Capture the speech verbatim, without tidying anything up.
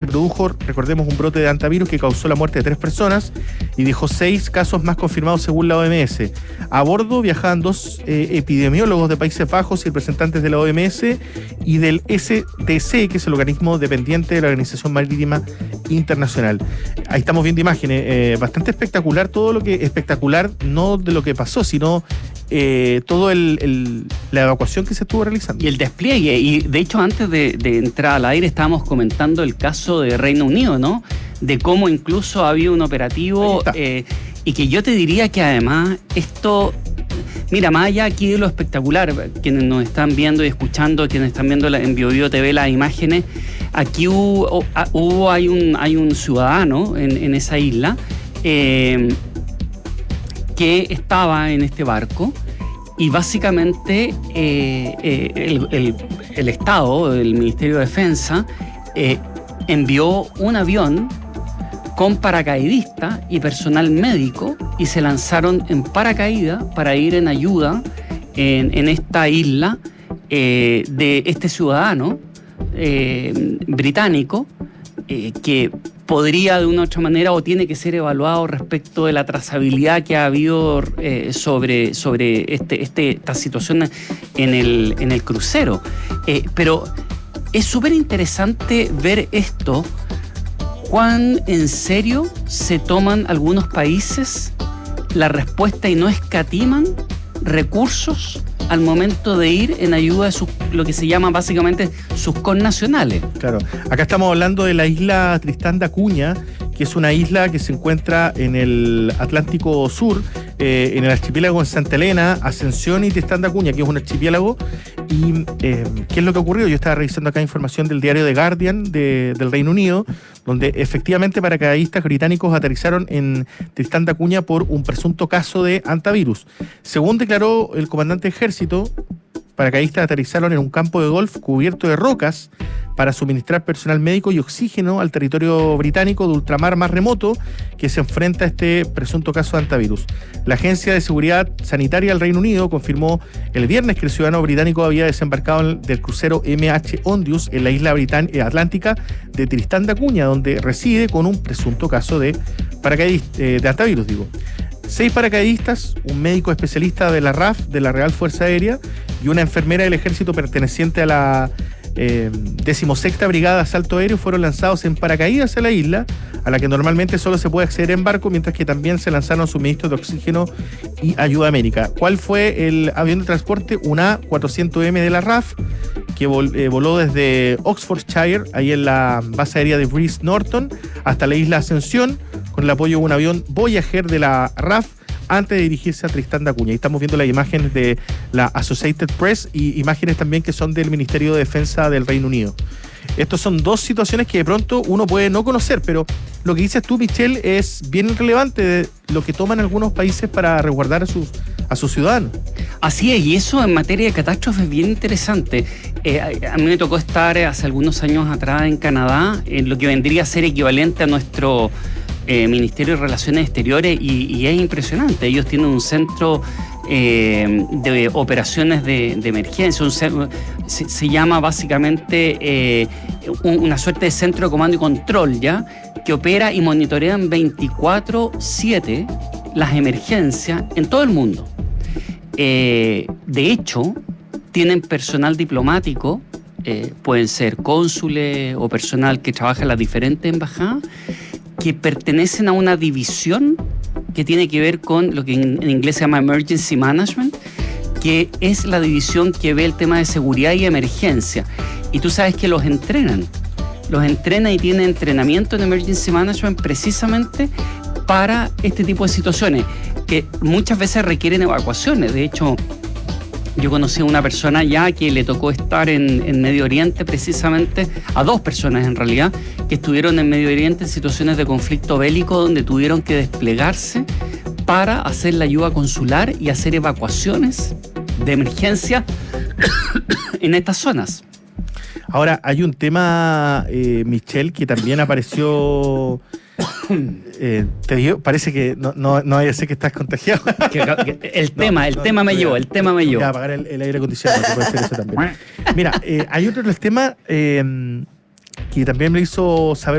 produjo, recordemos, un brote de hantavirus que causó la muerte de tres personas y dejó seis casos más confirmados según la O M S. A bordo viajaban dos eh, epidemiólogos de Países Bajos y representantes de la O M S y del S T C, que es el organismo dependiente de la Organización Marítima Internacional. Ahí estamos viendo imágenes, eh, bastante espectacular, todo lo que, espectacular no de lo que pasó, sino eh, todo el, el, la evacuación que se estuvo realizando. Y el despliegue, y de hecho antes de, de entrar al aire estábamos comentando el caso de Reino Unido, ¿no? De cómo incluso había un operativo, eh, y que yo te diría que además esto, mira, más allá aquí de lo espectacular, quienes nos están viendo y escuchando, quienes están viendo la, en BioBio T V las imágenes, aquí hubo, hubo hay, un, hay un ciudadano en, en esa isla eh, que estaba en este barco y básicamente eh, eh, el, el, el Estado, el Ministerio de Defensa, eh, envió un avión con paracaidistas y personal médico y se lanzaron en paracaídas para ir en ayuda en, en esta isla eh, de este ciudadano eh, británico eh, que podría de una u otra manera o tiene que ser evaluado respecto de la trazabilidad que ha habido eh, sobre, sobre este, este, esta situación en el, en el crucero. Eh, pero es súper interesante ver esto, cuán en serio se toman algunos países la respuesta y no escatiman recursos al momento de ir en ayuda de sus, lo que se llama básicamente sus connacionales. Claro, acá estamos hablando de la isla Tristán da Cunha, que es una isla que se encuentra en el Atlántico Sur, eh, en el archipiélago de Santa Elena, Ascensión y Tristán da Cunha, que es un archipiélago. ¿Y eh, qué es lo que ocurrió? Yo estaba revisando acá información del diario The Guardian de, del Reino Unido, donde efectivamente paracaidistas británicos aterrizaron en Tristán da Cunha por un presunto caso de hantavirus. Según declaró el comandante de ejército, paracaidistas aterrizaron en un campo de golf cubierto de rocas para suministrar personal médico y oxígeno al territorio británico de ultramar más remoto que se enfrenta a este presunto caso de hantavirus. La Agencia de Seguridad Sanitaria del Reino Unido confirmó el viernes que el ciudadano británico había desembarcado del crucero M H Ondius en la isla Britán- atlántica de Tristán da Cunha, donde reside con un presunto caso de, paracaidist- eh, de hantavirus, digo. Seis paracaidistas, un médico especialista de la R A F, de la Real Fuerza Aérea, y una enfermera del ejército perteneciente a la eh, decimosexta Brigada de Asalto Aéreo fueron lanzados en paracaídas a la isla, a la que normalmente solo se puede acceder en barco, mientras que también se lanzaron suministros de oxígeno y ayuda médica. ¿Cuál fue el avión de transporte? Un A cuatrocientos M de la R A F, que vol, eh, voló desde Oxfordshire, ahí en la base aérea de Breeze Norton, hasta la isla Ascensión, con el apoyo de un avión Voyager de la R A F, antes de dirigirse a Tristán da Cunha. Ahí estamos viendo las imágenes de la Associated Press y imágenes también que son del Ministerio de Defensa del Reino Unido. Estos son dos situaciones que de pronto uno puede no conocer, pero lo que dices tú, Michelle, es bien relevante de lo que toman algunos países para resguardar a sus, a sus ciudadanos. Así es, y eso en materia de catástrofe es bien interesante. Eh, a, a mí me tocó estar hace algunos años atrás en Canadá, en lo que vendría a ser equivalente a nuestro eh, Ministerio de Relaciones Exteriores, y, y es impresionante. Ellos tienen un centro eh, de operaciones de, de emergencia, un, se, se llama básicamente eh, un, una suerte de centro de comando y control, ¿ya?, que opera y monitorean veinticuatro siete las emergencias en todo el mundo. Eh, de hecho, tienen personal diplomático, eh, pueden ser cónsules o personal que trabaja en las diferentes embajadas, que pertenecen a una división que tiene que ver con lo que en, en inglés se llama Emergency Management, que es la división que ve el tema de seguridad y emergencia. Y tú sabes que los entrenan. Los entrenan y tienen entrenamiento en Emergency Management precisamente para este tipo de situaciones, que muchas veces requieren evacuaciones. De hecho, yo conocí a una persona ya que le tocó estar en, en Medio Oriente, precisamente, a dos personas en realidad, que estuvieron en Medio Oriente en situaciones de conflicto bélico, donde tuvieron que desplegarse para hacer la ayuda consular y hacer evacuaciones de emergencia en estas zonas. Ahora, hay un tema, eh, Michelle, que también apareció. Eh, te digo, parece que no, no, no vaya a ser que estás contagiado. Que, que el tema, no, el no, tema me llevó, el tema me llevó. Ya, apagar el, el aire acondicionado, que puede ser eso también. Mira, eh, hay otro de los temas eh, que también me hizo saber